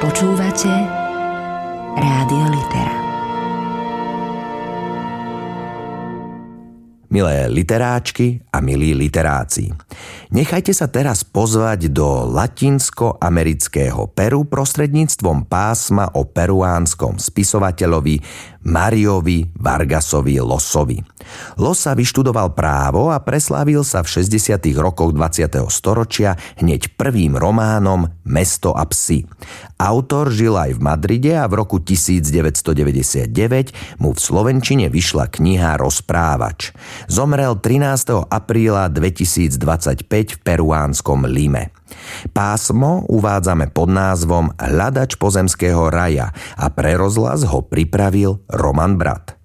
Počúvate Rádio Litera. Milé literáčky a milí literáci, nechajte sa teraz pozvať do latinsko-amerického Peru prostredníctvom pásma o peruánskom spisovateľovi Mariovi Vargasovi Llosovi. Llosa vyštudoval právo a preslávil sa v 60. rokoch 20. storočia hneď prvým románom Mesto a psi. Autor žil aj v Madride a v roku 1999 mu v slovenčine vyšla kniha Rozprávač. Zomrel 13. apríla 2025 v peruánskom Lime. Pásmo uvádzame pod názvom Hľadač pozemského raja a pre rozhlas ho pripravil Roman Brat.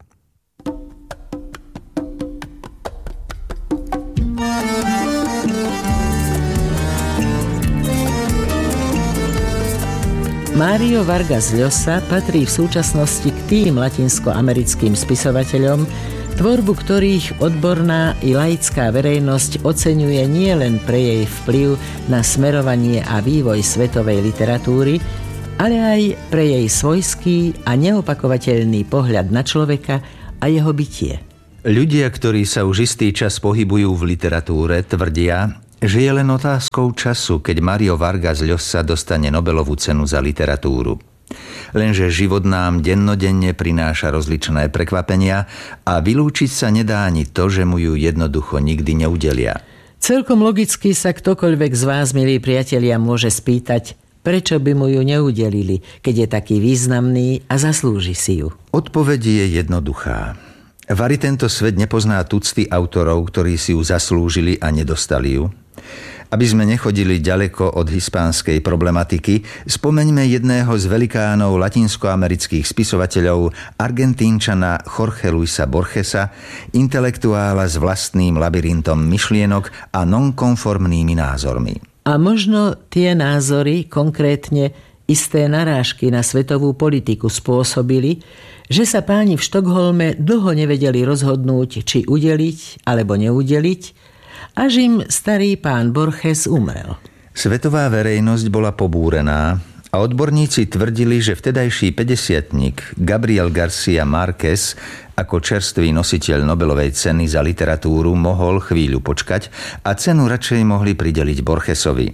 Mario Vargas Llosa patrí v súčasnosti k tým latinskoamerickým spisovateľom, tvorbu ktorých odborná i laická verejnosť oceňuje nielen pre jej vplyv na smerovanie a vývoj svetovej literatúry, ale aj pre jej svojský a neopakovateľný pohľad na človeka a jeho bytie. Ľudia, ktorí sa už istý čas pohybujú v literatúre, tvrdia, že je len otázkou času, keď Mario Vargas Llosa dostane Nobelovú cenu za literatúru. Lenže život nám dennodenne prináša rozličné prekvapenia a vylúčiť sa nedá ani to, že mu ju jednoducho nikdy neudelia. Celkom logicky sa ktokoľvek z vás, milí priatelia, môže spýtať, prečo by mu ju neudelili, keď je taký významný a zaslúži si ju. Odpoveď je jednoduchá. Vari tento svet nepozná tucty autorov, ktorí si ju zaslúžili a nedostali ju. Aby sme nechodili ďaleko od hispánskej problematiky, spomeňme jedného z velikánov latinskoamerických spisovateľov, Argentínčana Jorge Luisa Borgesa, intelektuála s vlastným labyrintom myšlienok a nonkonformnými názormi. A možno tie názory, konkrétne isté narážky na svetovú politiku spôsobili, že sa páni v Štokholme dlho nevedeli rozhodnúť, či udeliť alebo neudeliť, až im starý pán Borges umrel. Svetová verejnosť bola pobúrená a odborníci tvrdili, že vtedajší 50-tník Gabriel García Márquez ako čerstvý nositeľ Nobelovej ceny za literatúru mohol chvíľu počkať a cenu radšej mohli prideliť Borgesovi.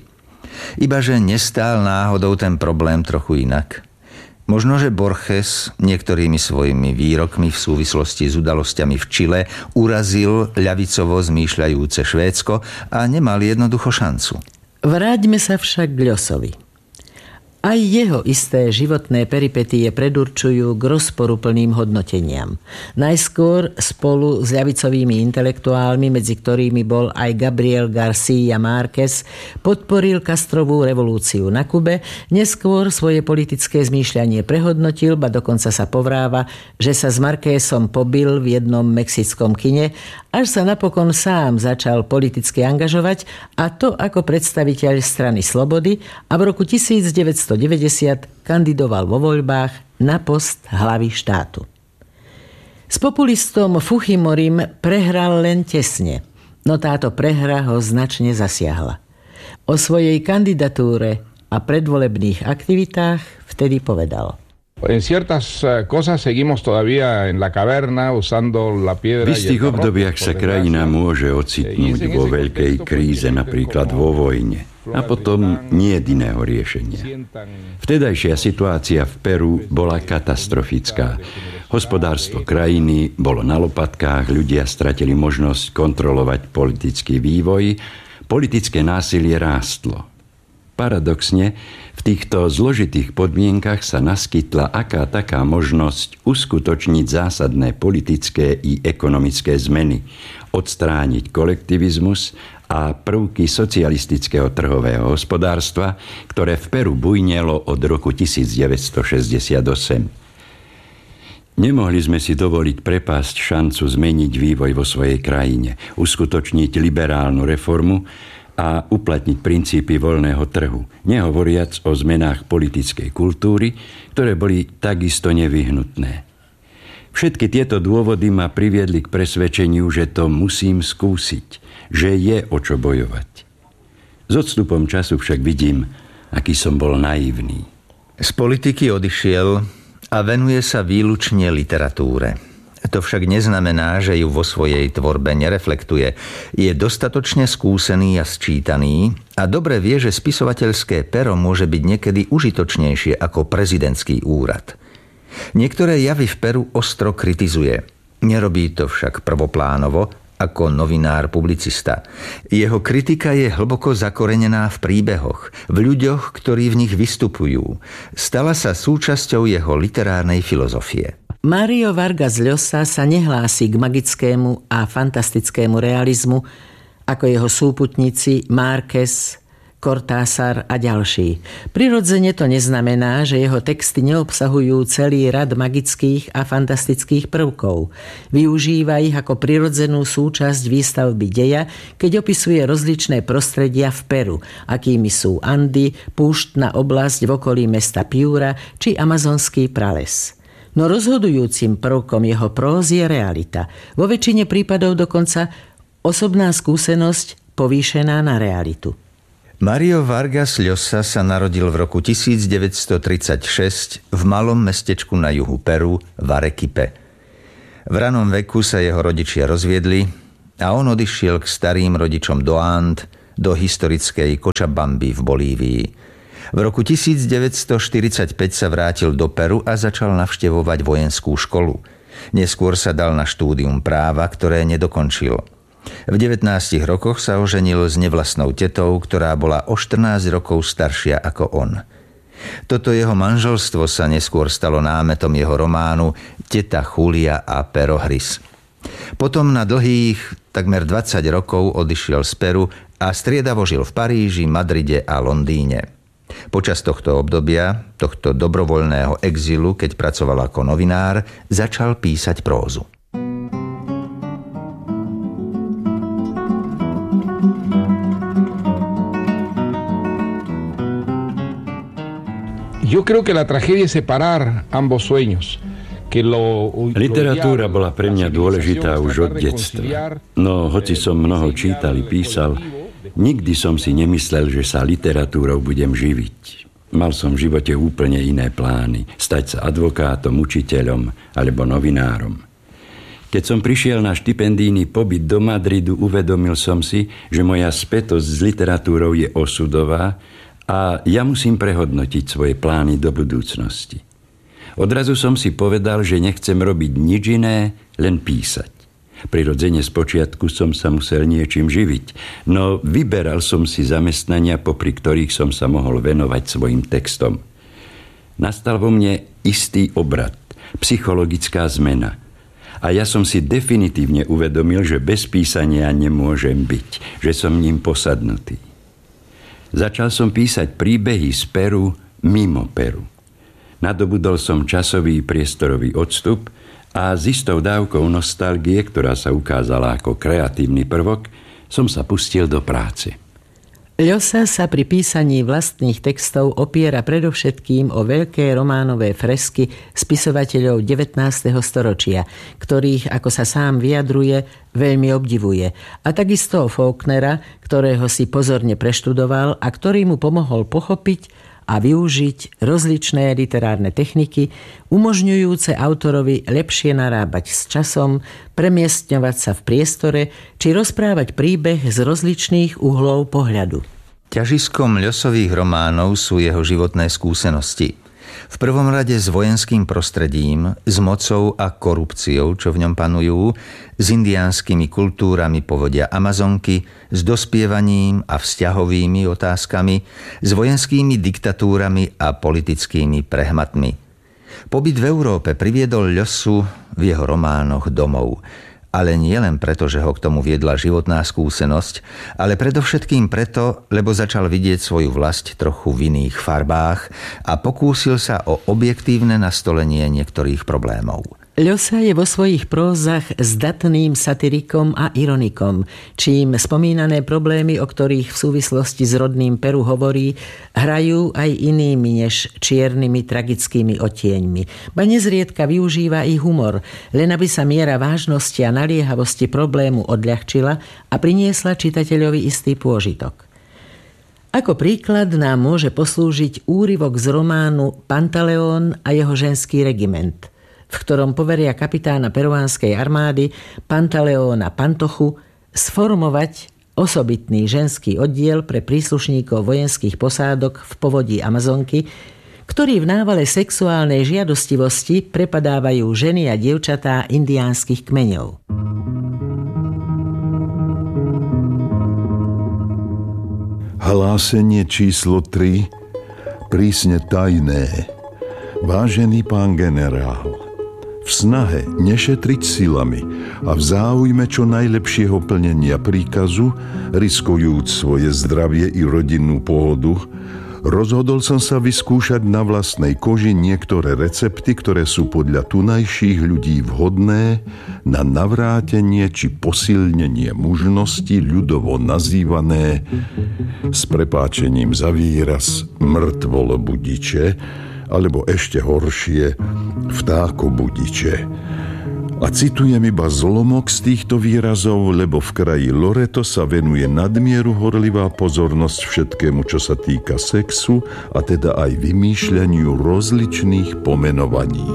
Ibaže nestál náhodou ten problém trochu inak. Možno, že Borges niektorými svojimi výrokmi v súvislosti s udalosťami v Čile urazil ľavicovo zmýšľajúce Švédsko a nemal jednoducho šancu. Vráťme sa však k Llosovi. Aj jeho isté životné peripetie predurčujú k rozporuplným hodnoteniam. Najskôr spolu s ľavicovými intelektuálmi, medzi ktorými bol aj Gabriel García Márquez, podporil Castrovú revolúciu na Kube, neskôr svoje politické zmýšľanie prehodnotil, ba dokonca sa povráva, že sa s Márquezom pobil v jednom mexickom kine, až sa napokon sám začal politicky angažovať, a to ako predstaviteľ strany Slobody, a v roku 1990 kandidoval vo voľbách na post hlavy štátu. S populistom Fujimorim prehral len tesne, no táto prehra ho značne zasiahla. O svojej kandidatúre a predvolebných aktivitách vtedy povedal: En ciertas cosas seguimos todavía en la caverna usando la piedra. V istých obdobiach sa krajina môže ocitnúť vo veľkej kríze, napríklad vo vojne. A potom nie je iného riešenia. Vtedajšia situácia v Peru bola katastrofická. Hospodárstvo krajiny bolo na lopatkách, ľudia stratili možnosť kontrolovať politický vývoj, politické násilie rástlo. Paradoxne, v týchto zložitých podmienkach sa naskytla aká taká možnosť uskutočniť zásadné politické i ekonomické zmeny, odstrániť kolektivizmus a prvky socialistického trhového hospodárstva, ktoré v Peru bujnelo od roku 1968. Nemohli sme si dovoliť prepásť šancu zmeniť vývoj vo svojej krajine, uskutočniť liberálnu reformu a uplatniť princípy voľného trhu, nehovoriac o zmenách politickej kultúry, ktoré boli takisto nevyhnutné. Všetky tieto dôvody ma priviedli k presvedčeniu, že to musím skúsiť, že je o čo bojovať. S odstupom času však vidím, aký som bol naivný. Z politiky odišiel a venuje sa výlučne literatúre. To však neznamená, že ju vo svojej tvorbe nereflektuje. Je dostatočne skúsený a sčítaný a dobre vie, že spisovateľské pero môže byť niekedy užitočnejšie ako prezidentský úrad. Niektoré javy v peru ostro kritizuje. Nerobí to však prvoplánovo, ako novinár publicista. Jeho kritika je hlboko zakorenená v príbehoch, v ľuďoch, ktorí v nich vystupujú. Stala sa súčasťou jeho literárnej filozofie. Mario Vargas Llosa sa nehlási k magickému a fantastickému realizmu ako jeho súputníci Márquez, Cortázar a ďalší. Prirodzene to neznamená, že jeho texty neobsahujú celý rad magických a fantastických prvkov. Využíva ich ako prirodzenú súčasť výstavby deja, keď opisuje rozličné prostredia v Peru, akými sú Andy, púštna oblasť v okolí mesta Piura či amazonský prales. No rozhodujúcim prvkom jeho prózy je realita. Vo väčšine prípadov dokonca osobná skúsenosť povýšená na realitu. Mario Vargas Llosa sa narodil v roku 1936 v malom mestečku na juhu Peru v Arequipe. V ranom veku sa jeho rodičia rozviedli a on odišiel k starým rodičom do And, do historickej Cochabamby v Bolívii. V roku 1945 sa vrátil do Peru a začal navštevovať vojenskú školu. Neskôr sa dal na štúdium práva, ktoré nedokončil. V 19 rokoch sa oženil s nevlastnou tetou, ktorá bola o 14 rokov staršia ako on. Toto jeho manželstvo sa neskôr stalo námetom jeho románu Teta Julia a Pero Gris. Potom na dlhých takmer 20 rokov odišiel z Peru a striedavo žil v Paríži, Madride a Londýne. Počas tohto obdobia, tohto dobrovoľného exilu, keď pracoval ako novinár, začal písať prózu. Yo creo que la tragedia es separar ambos sueños. Literatúra bola pre mňa dôležitá už od detstva. No hoci som mnoho čítal i písal, nikdy som si nemyslel, že sa literatúrou budem živiť. Mal som v živote úplne iné plány. Stať sa advokátom, učiteľom alebo novinárom. Keď som prišiel na štipendijný pobyt do Madridu, uvedomil som si, že moja spätosť s literatúrou je osudová a ja musím prehodnotiť svoje plány do budúcnosti. Odrazu som si povedal, že nechcem robiť nič iné, len písať. Prirodzene spočiatku som sa musel niečím živiť, no vyberal som si zamestnania, popri ktorých som sa mohol venovať svojim textom. Nastal vo mne istý obrad, psychologická zmena. A ja som si definitívne uvedomil, že bez písania nemôžem byť, že som ním posadnutý. Začal som písať príbehy z Peru mimo Peru. Nadobudol som časový priestorový odstup a s istou dávkou nostalgie, ktorá sa ukázala ako kreatívny prvok, som sa pustil do práce. Llosa sa pri písaní vlastných textov opiera predovšetkým o veľké románové fresky spisovateľov 19. storočia, ktorých, ako sa sám vyjadruje, veľmi obdivuje. A takisto o Faulknera, ktorého si pozorne preštudoval a ktorý mu pomohol pochopiť a využiť rozličné literárne techniky, umožňujúce autorovi lepšie narábať s časom, premiestňovať sa v priestore či rozprávať príbeh z rozličných uhlov pohľadu. Ťažiskom Llosových románov sú jeho životné skúsenosti. V prvom rade s vojenským prostredím, s mocou a korupciou, čo v ňom panujú, s indiánskymi kultúrami povodia Amazonky, s dospievaním a vzťahovými otázkami, s vojenskými diktatúrami a politickými prehmatmi. Pobyt v Európe priviedol Llosu v jeho románoch domov. Ale nie len preto, že ho k tomu viedla životná skúsenosť, ale predovšetkým preto, lebo začal vidieť svoju vlast trochu v iných farbách a pokúsil sa o objektívne nastolenie niektorých problémov. Llosa je vo svojich prózach zdatným satirikom a ironikom, čím spomínané problémy, o ktorých v súvislosti s rodným Peru hovorí, hrajú aj inými než čiernymi tragickými odtieňmi. Ba nezriedka využíva i humor, len aby sa miera vážnosti a naliehavosti problému odľahčila a priniesla čitateľovi istý pôžitok. Ako príklad nám môže poslúžiť úryvok z románu Pantaleón a jeho ženský regiment, v ktorom poveria kapitána peruánskej armády Pantaleóna Pantochu sformovať osobitný ženský oddiel pre príslušníkov vojenských posádok v povodí Amazonky, ktorí v návale sexuálnej žiadostivosti prepadávajú ženy a dievčatá indiánskych kmeňov. Hlásenie číslo 3, prísne tajné. Vážený pán generál, v snahe nešetriť silami a v záujme čo najlepšieho plnenia príkazu, riskujúc svoje zdravie i rodinnú pohodu, rozhodol som sa vyskúšať na vlastnej koži niektoré recepty, ktoré sú podľa tunajších ľudí vhodné na navrátenie či posilnenie mužnosti, ľudovo nazývané, s prepáčením za výraz, mŕtvolobudiče, alebo ešte horšie, vtákobudiče. A citujem iba zlomok z týchto výrazov, lebo v kraji Loreto sa venuje nadmieru horlivá pozornosť všetkému, čo sa týka sexu, a teda aj vymýšľaniu rozličných pomenovaní.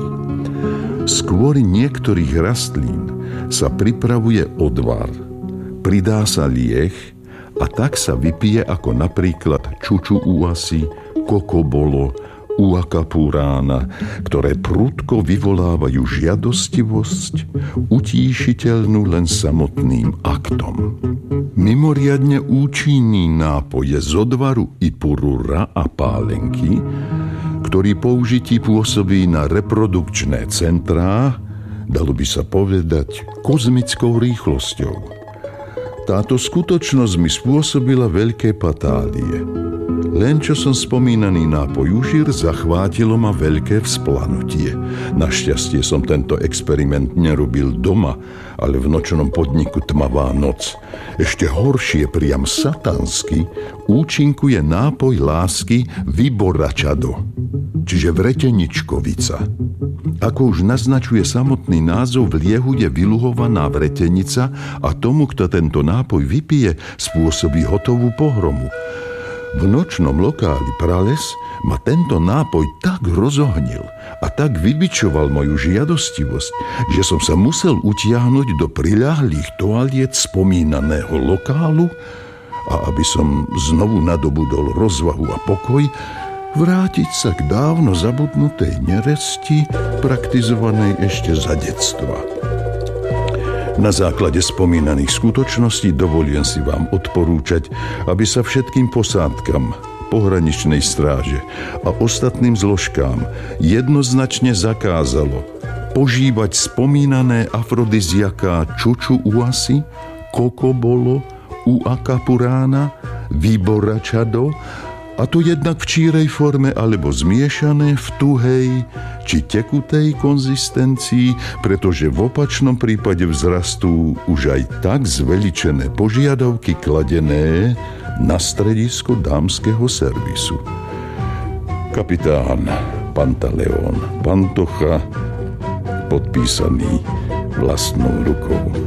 Z kvôry niektorých rastlín sa pripravuje odvar, pridá sa lieh a tak sa vypije ako napríklad čuču uasi, kokobolo, uakapurána, ktoré prudko vyvolávajú žiadostivosť, utíšiteľnú len samotným aktom. Mimoriadne účinný nápoj je z odvaru ipurura a pálenky, ktorý použití pôsobí na reprodukčné centrá, dalo by sa povedať, kozmickou rýchlosťou. Táto skutočnosť mi spôsobila veľké patálie. Len čo som spomínaný nápoj užír, zachvátilo ma veľké vzplanutie. Našťastie som tento experiment nerobil doma, ale v nočnom podniku Tmavá noc. Ešte horšie, priam satansky, účinkuje nápoj lásky Vyboračado, čiže vreteničkovica. Ako už naznačuje samotný názov, v liehu je vyluhovaná vretenica a tomu, kto tento nápoj vypije, spôsobí hotovú pohromu. V nočnom lokáli Prales ma tento nápoj tak rozohnil a tak vybičoval moju žiadostivosť, že som sa musel utiahnuť do priľahlých toaliet spomínaného lokálu a aby som znovu nadobudol rozvahu a pokoj, vrátiť sa k dávno zabudnutej neresti, praktizovanej ešte za detstva. Na základe spomínaných skutočností dovolím si vám odporúčať, aby sa všetkým posádkam pohraničnej stráže a ostatným zložkám jednoznačne zakázalo požívať spomínané afrodiziaká čuču uasi, kokobolo, uakapurána, vyboračado, a to jednak v čírej forme alebo zmiešané v tuhej či tekutej konzistencii, pretože v opačnom prípade vzrastú už aj tak zveličené požiadavky kladené na stredisko dámskeho servisu. Kapitán Pantaleón Pantocha, podpísaný vlastnou rukou.